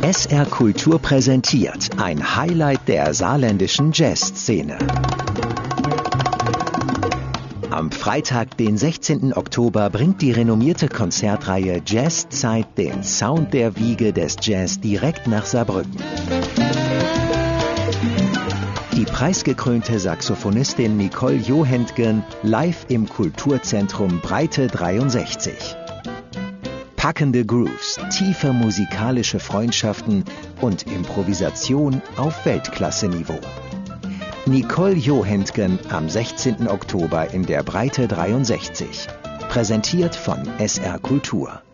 SR Kultur präsentiert ein Highlight der saarländischen Jazzszene. Am Freitag, den 16. Oktober, bringt die renommierte Konzertreihe Jazzzeit den Sound der Wiege des Jazz direkt nach Saarbrücken. Die preisgekrönte Saxophonistin Nicole Johendgen live im Kulturzentrum Breite 63. Packende Grooves, tiefe musikalische Freundschaften und Improvisation auf Weltklasse-Niveau. Nicole Johendgen am 16. Oktober in der Breite 63. Präsentiert von SR Kultur.